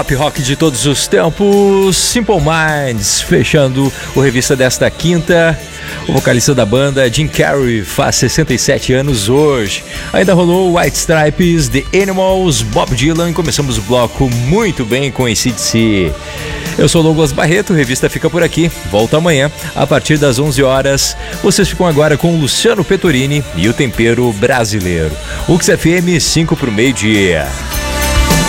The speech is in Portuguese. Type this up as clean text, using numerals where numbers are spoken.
Pop rock de todos os tempos, Simple Minds, fechando o revista desta quinta. O vocalista da banda, Jim Carrey, faz 67 anos hoje. Ainda rolou White Stripes, The Animals, Bob Dylan e começamos o bloco muito bem com AC/DC. Eu sou o Douglas Barreto, a revista fica por aqui. Volta amanhã, a partir das 11 horas. Vocês ficam agora com o Luciano Pettorini e o Tempero Brasileiro. UX FM, 5 pro meio-dia.